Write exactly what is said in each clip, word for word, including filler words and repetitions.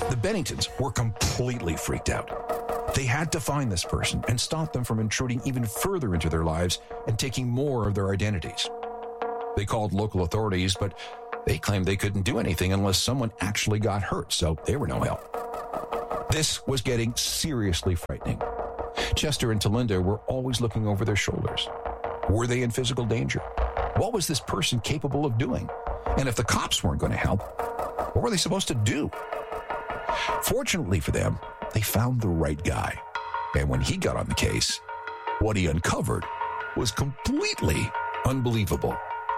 The Benningtons were completely freaked out. They had to find this person and stop them from intruding even further into their lives and taking more of their identities. They called local authorities, but they claimed they couldn't do anything unless someone actually got hurt, so they were no help. This was getting seriously frightening. Chester and Talinda were always looking over their shoulders. Were they in physical danger? What was this person capable of doing? And if the cops weren't going to help, what were they supposed to do? Fortunately for them, they found the right guy. And when he got on the case, what he uncovered was completely unbelievable.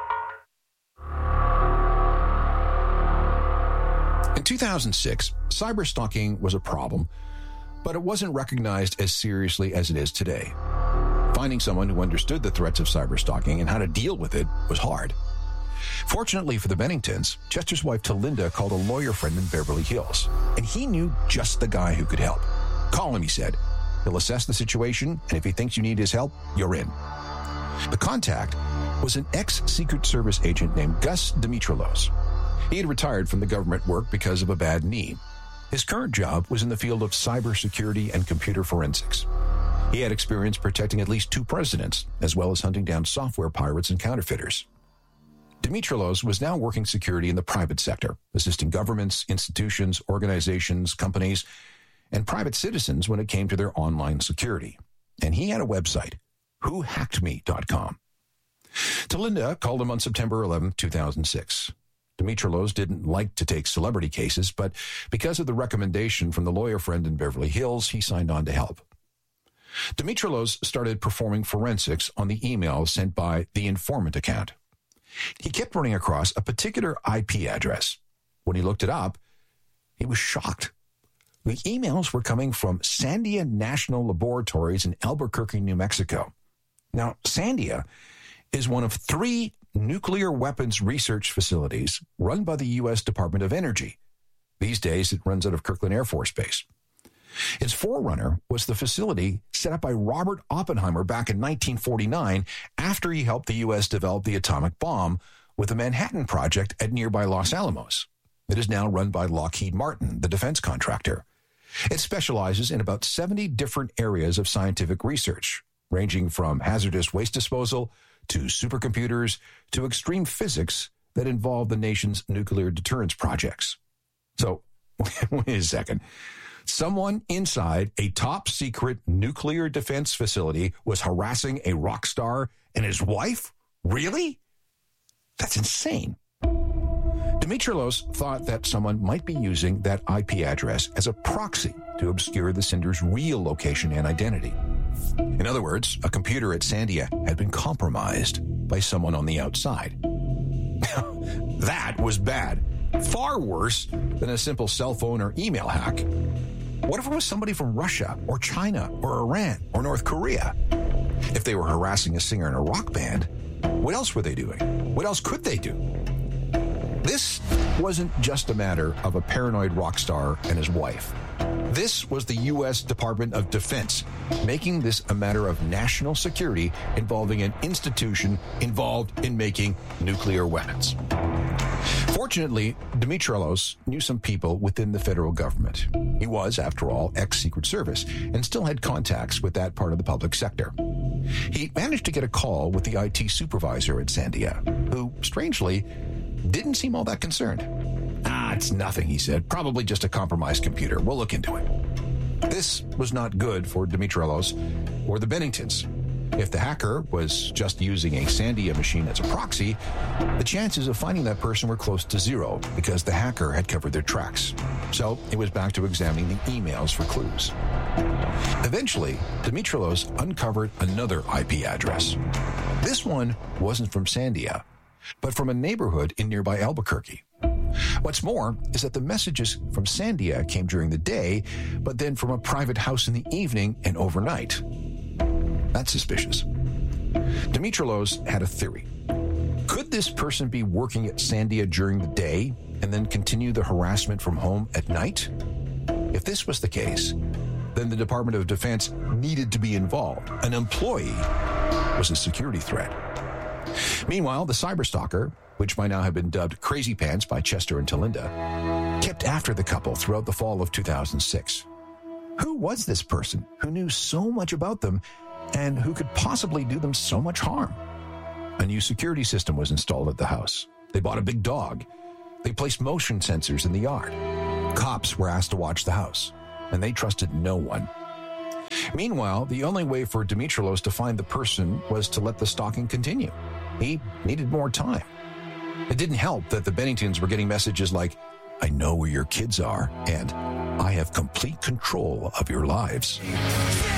In two thousand six, cyberstalking was a problem, but it wasn't recognized as seriously as it is today. Finding someone who understood the threats of cyberstalking and how to deal with it was hard. Fortunately for the Benningtons, Chester's wife Talinda called a lawyer friend in Beverly Hills, and he knew just the guy who could help. Call him, he said. He'll assess the situation, and if he thinks you need his help, you're in. The contact was an ex-Secret Service agent named Gus Dimitrilos. He had retired from the government work because of a bad knee. His current job was in the field of cybersecurity and computer forensics. He had experience protecting at least two presidents, as well as hunting down software pirates and counterfeiters. Dimitrilos was now working security in the private sector, assisting governments, institutions, organizations, companies, and private citizens when it came to their online security. And he had a website, who hacked me dot com. Talinda called him on September eleventh, two thousand six. Dimitrilos didn't like to take celebrity cases, but because of the recommendation from the lawyer friend in Beverly Hills, he signed on to help. Dimitrilos started performing forensics on the emails sent by the informant account. He kept running across a particular I P address. When he looked it up, he was shocked. The emails were coming from Sandia National Laboratories in Albuquerque, New Mexico. Now, Sandia is one of three nuclear weapons research facilities run by the U S Department of Energy. These days, it runs out of Kirtland Air Force Base. Its forerunner was the facility set up by Robert Oppenheimer back in nineteen forty-nine after he helped the U S develop the atomic bomb with the Manhattan Project at nearby Los Alamos. It is now run by Lockheed Martin, the defense contractor. It specializes in about seventy different areas of scientific research, ranging from hazardous waste disposal to supercomputers to extreme physics that involve the nation's nuclear deterrence projects. So, wait a second. Someone inside a top-secret nuclear defense facility was harassing a rock star and his wife? Really? That's insane. Dimitrilos thought that someone might be using that I P address as a proxy to obscure the sender's real location and identity. In other words, a computer at Sandia had been compromised by someone on the outside. That was bad. Far worse than a simple cell phone or email hack. What if it was somebody from Russia or China or Iran or North Korea? If they were harassing a singer in a rock band, what else were they doing? What else could they do? This wasn't just a matter of a paranoid rock star and his wife. This was the U S Department of Defense, making this a matter of national security involving an institution involved in making nuclear weapons. Fortunately, Dimitrilos knew some people within the federal government. He was, after all, ex-Secret Service and still had contacts with that part of the public sector. He managed to get a call with the I T supervisor at Sandia, who, strangely, didn't seem all that concerned. Ah, it's nothing, he said. Probably just a compromised computer. We'll look into it. This was not good for Dimitrilos or the Benningtons. If the hacker was just using a Sandia machine as a proxy, the chances of finding that person were close to zero because the hacker had covered their tracks. So it was back to examining the emails for clues. Eventually, Dimitrilos uncovered another I P address. This one wasn't from Sandia, but from a neighborhood in nearby Albuquerque. What's more is that the messages from Sandia came during the day, but then from a private house in the evening and overnight. That's suspicious. Dimitrilos had a theory. Could this person be working at Sandia during the day and then continue the harassment from home at night? If this was the case, then the Department of Defense needed to be involved. An employee was a security threat. Meanwhile, the cyberstalker, which by now had been dubbed Crazy Pants by Chester and Talinda, kept after the couple throughout the fall of two thousand six. Who was this person who knew so much about them and who could possibly do them so much harm? A new security system was installed at the house. They bought a big dog. They placed motion sensors in the yard. Cops were asked to watch the house, and they trusted no one. Meanwhile, the only way for Dimitrilos to find the person was to let the stalking continue. He needed more time. It didn't help that the Benningtons were getting messages like, "I know where your kids are," and "I have complete control of your lives."